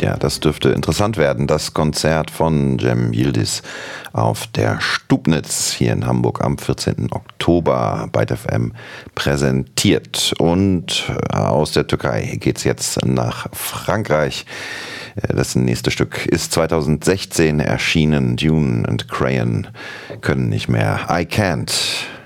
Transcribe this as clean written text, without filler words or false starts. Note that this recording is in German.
Ja, das dürfte interessant werden. Das Konzert von Cem Yildiz auf der Stubnitz hier in Hamburg am 14. Oktober bei FM präsentiert. Und aus der Türkei geht's jetzt nach Frankreich. Das nächste Stück ist 2016 erschienen. Dune and Crayon können nicht mehr. I Can't.